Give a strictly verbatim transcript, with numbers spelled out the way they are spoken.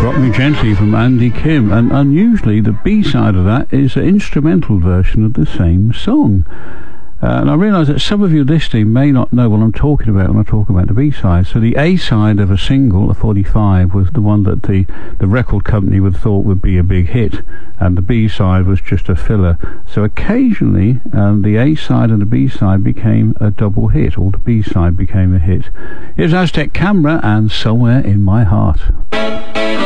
Rock Me Gently from Andy Kim, and unusually the B-side of that is an instrumental version of the same song. Uh, and I realise that some of you listening may not know what I'm talking about when I talk about the B-side. So the A-side of a single, a forty-five, was the one that the, the record company would thought would be a big hit, and the B-side was just a filler. So occasionally um, the A-side and the B-side became a double hit, or the B-side became a hit. Here's Aztec Camera and Somewhere in My Heart.